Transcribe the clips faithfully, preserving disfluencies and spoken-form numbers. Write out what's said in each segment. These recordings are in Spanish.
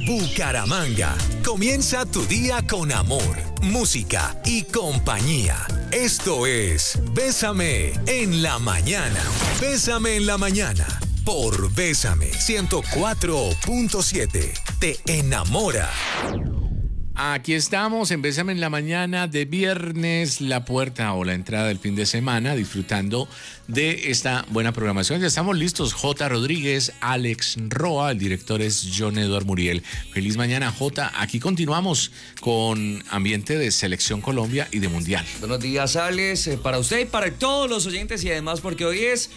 Bucaramanga. Comienza tu día con amor, música y compañía. Esto es Bésame en la mañana. Bésame en la mañana por Bésame ciento cuatro punto siete. Te enamora. Aquí estamos en Bésame en la mañana de viernes, la puerta o la entrada del fin de semana, disfrutando de esta buena programación. Ya estamos listos, J. Rodríguez, Alex Roa, el director es John Edward Muriel. Feliz mañana, J. Aquí continuamos con ambiente de Selección Colombia y de Mundial. Buenos días, Alex, eh, para usted y para todos los oyentes, y además porque hoy es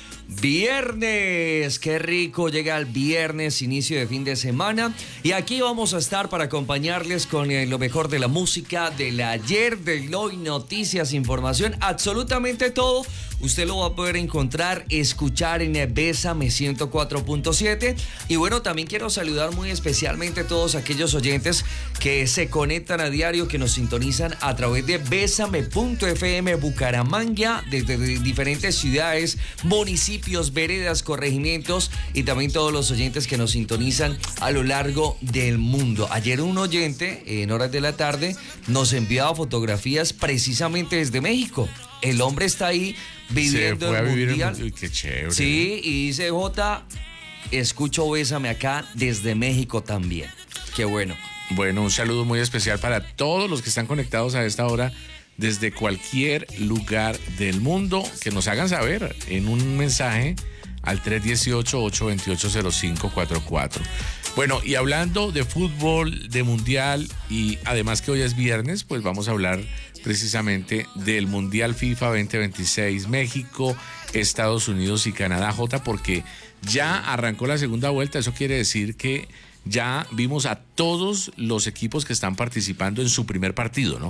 viernes. Qué rico, llega el viernes, inicio de fin de semana, y aquí vamos a estar para acompañarles con el lo mejor de la música, del ayer, del hoy, noticias, información, absolutamente todo. Usted lo va a poder encontrar, escuchar en Bésame ciento cuatro punto siete. Y bueno, también quiero saludar muy especialmente a todos aquellos oyentes que se conectan a diario, que nos sintonizan a través de Bésame punto F M Bucaramanga, desde diferentes ciudades, municipios, veredas, corregimientos, y también todos los oyentes que nos sintonizan a lo largo del mundo. Ayer un oyente, en horas de la tarde, nos enviaba fotografías precisamente desde México. El hombre está ahí viviendo Se fue el a vivir mundial. En... Uy, qué chévere. Sí, y dice, Jota, escucho Bésame acá desde México también. Qué bueno. Bueno, un saludo muy especial para todos los que están conectados a esta hora desde cualquier lugar del mundo, que nos hagan saber en un mensaje al tres uno ocho, ocho dos ocho, cero cinco cuatro cuatro. Bueno, y hablando de fútbol, de mundial, y además que hoy es viernes, pues vamos a hablar precisamente del Mundial FIFA veinte veintiséis, México, Estados Unidos y Canadá, J, porque ya arrancó la segunda vuelta. Eso quiere decir que ya vimos a todos los equipos que están participando en su primer partido, ¿no?